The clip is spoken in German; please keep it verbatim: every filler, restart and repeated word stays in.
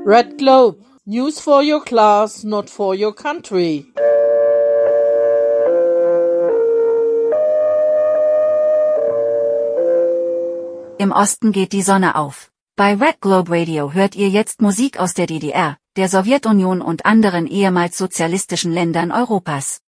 Red Globe. News for your class, not for your country. Im Osten geht die Sonne auf. Bei Red Globe Radio hört ihr jetzt Musik aus der D D R, der Sowjetunion und anderen ehemals sozialistischen Ländern Europas.